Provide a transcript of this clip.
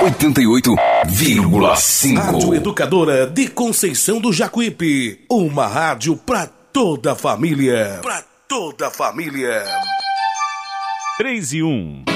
88,5. Rádio Educadora de Conceição do Jacuípe. Uma rádio pra toda a família. Pra toda a família. 3 e 1.